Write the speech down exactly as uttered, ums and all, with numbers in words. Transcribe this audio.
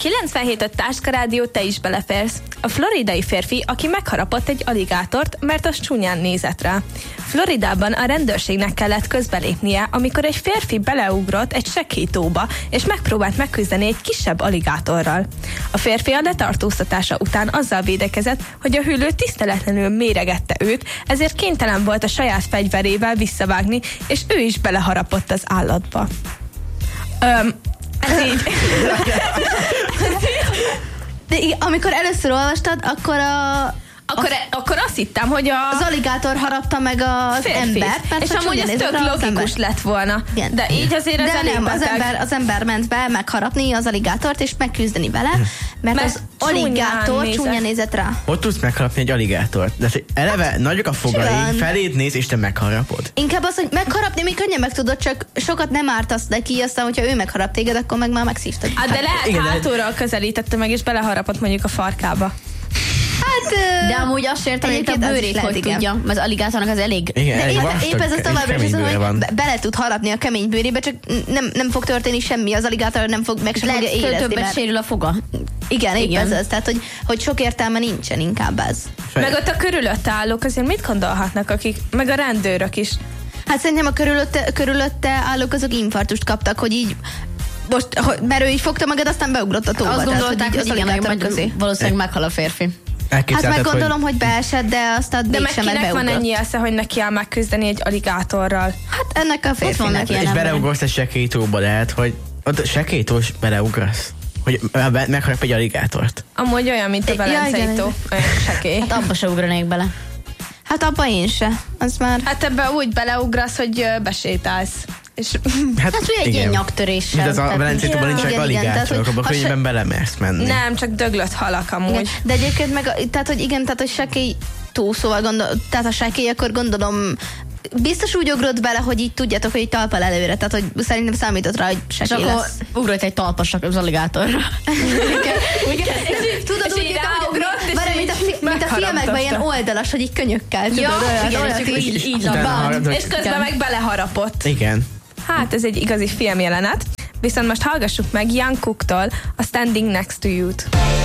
kilencvenhét öt Táskarádió, te is beleférsz. A floridai férfi, aki megharapott egy aligátort, mert az csúnyán nézett rá. Floridában a rendőrségnek kellett közbelépnie, amikor egy férfi beleugrott egy sekélytóba, és megpróbált megküzdeni egy kisebb aligátorral. A férfi a letartóztatása után azzal védekezett, hogy a hűlő tiszteletlenül méregette őt, ezért kénytelen volt a saját fegyverével visszavágni, és ő is beleharapott az állatba. Öm, ez így. De amikor először olvastad, akkor a... Akkor, a, akkor azt hittem, hogy a... Az aligátor harapta meg az embert. És amúgy ez tök logikus lett volna. Igen. De így azért ez De elég nem, az beteg. ember, az ember ment be megharapni az aligátort, és megküzdeni vele, mert, mert az aligátor csúnyán nézett rá. Hogy tudsz megharapni egy aligátort? De eleve nagyok a fogai, feléd néz, és te megharapod. Inkább az, hogy megharapni még könnyen meg tudod, csak sokat nem ártasz neki, aztán, hogyha ő megharap téged, akkor meg már megszívtad. Hát, de lehet igen, hátulról közelítette meg, és beleharapott mondjuk a farkába. Hát, de amúgy azt értem, hogy a bőrét hogy tudja, mert az aligátornak az elég... Igen, elég épp, vastag, épp ez az továbbra is az, hogy van. bele tud harapni a kemény bőrébe, csak nem, nem fog történni semmi, az aligátor nem fog meg sem fogja érezni. Lehet, többet mert... sérül a foga. Igen, épp Igen. ez az, tehát hogy, hogy sok értelme nincsen, inkább ez. Meg ott a körülötte állók azért mit gondolhatnak, akik, meg a rendőrök is? Hát szerintem a körülötte, körülötte állók azok infarktust kaptak, hogy így most, hogy, mert ő így fogta magad, aztán beugrott a tóba. Azt gondolták, hogy igen, hogy közé. valószínűleg meghal a férfi. Hát meg gondolom, hogy, hogy beesett, de aztán de mégsem, mert meg beugrott. van ennyi esze, hogy neki kell megküzdeni egy aligátorral? Hát ennek a férfinek. És beleugrasz egy sekélytóba, lehet, hogy ott sekélytós beleugrasz. Hogy megharap egy aligátort. Amúgy olyan, mint a Velencei Ja, tó. Olyan sekély. Hát abba se ugranék bele. Hát abba én se. Az már... Hát ebbe úgy beleugrasz, hogy besétálsz. És hát, hát ugye egy ilyen nyaktöréssel. Mint az a Velencei tóban nincsenek aligátorok, abban könnyebben belemersz menni. Nem, csak döglött halak amúgy. Igen. De egyébként meg, tehát hogy igen, tehát hogy sekély tó, szóval gondol, tehát a sekély, akkor gondolom biztos úgy ugrott bele, hogy így tudjátok, hogy így talpal előre, tehát hogy szerintem számított rá, hogy sekély és akkor lesz. ugrott egy talpasnak az aligátorra. Tudod, úgy ugrott, mint a, fi, mint a filmekben ilyen oldalas, hogy így könyökkel, tudod, ja, olyan, igen, olyan, és így, így, így labban. És közben meg beleharapott. Igen. Hát ez egy igazi filmjelenet. Viszont most hallgassuk meg Jungkooktól a Standing Next to You-t.